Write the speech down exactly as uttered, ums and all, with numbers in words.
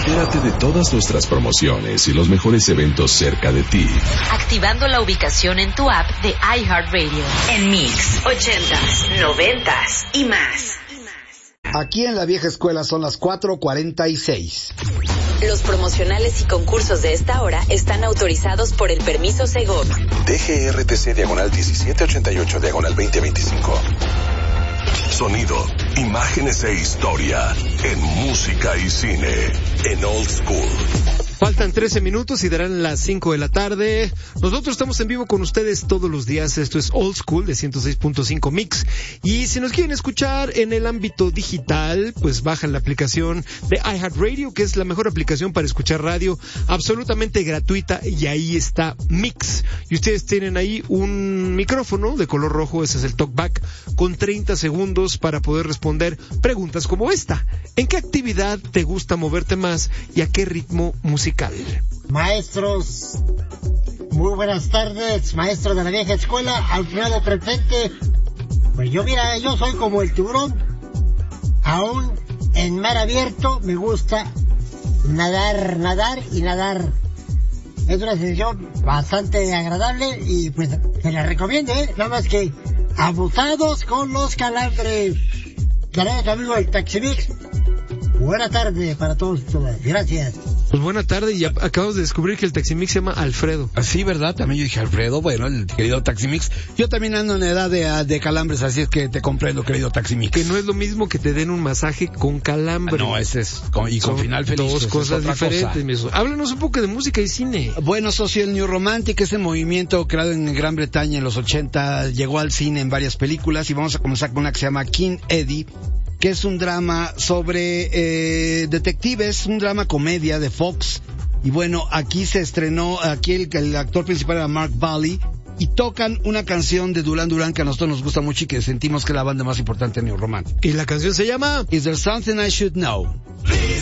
Entérate de todas nuestras promociones y los mejores eventos cerca de ti. Activando la ubicación en tu app de iHeartRadio. En Mix, ochentas, noventas y más. Aquí en la vieja escuela son las cuatro cuarenta y seis. Los promocionales y concursos de esta hora están autorizados por el permiso Segov. D G R T C diagonal diecisiete ochenta y ocho diagonal veinte veinticinco. Sonido, imágenes e historia en música y cine en Old School. Faltan trece minutos y darán las cinco de la tarde. Nosotros estamos en vivo con ustedes todos los días. Esto es Old School de ciento seis punto cinco Mix. Y si nos quieren escuchar en el ámbito digital, pues bajan la aplicación de iHeartRadio, que es la mejor aplicación para escuchar radio, absolutamente gratuita, y ahí está Mix. Y ustedes tienen ahí un micrófono de color rojo, ese es el talkback, con treinta segundos para poder responder preguntas como esta. ¿En qué actividad te gusta moverte más y a qué ritmo musical? Maestros, muy buenas tardes, maestros de la vieja escuela, Alfredo presente. Pues yo, mira, yo soy como el tiburón, aún en mar abierto me gusta nadar, nadar y nadar. Es una sensación bastante agradable y pues se la recomiendo, ¿eh? Nada más que abusados con los calambres. Gracias, amigo del Taximix. Buena tarde para todos ustedes. Gracias. Pues buena tarde, y acabamos de descubrir que el Taximix se llama Alfredo. Sí, ¿verdad? También yo dije Alfredo, bueno, el querido Taximix. Yo también ando en edad de, de calambres, así es que te comprendo, querido Taximix. Que no es lo mismo que te den un masaje con calambre. Ah, no, ese es, con, y con Son final feliz. Dos cosas diferentes. Cosa. Háblanos un poco de música y cine. Bueno, socio, el New Romantic es el movimiento creado en Gran Bretaña en los ochenta, llegó al cine en varias películas, y vamos a comenzar con una que se llama King Eddie, que es un drama sobre eh, detectives, un drama comedia de Fox. Y bueno, aquí se estrenó, aquí el, el actor principal era Mark Valley, y tocan una canción de Duran Duran que a nosotros nos gusta mucho y que sentimos que es la banda más importante de New Romantic. ¿Y la canción se llama? Is There Something I Should Know?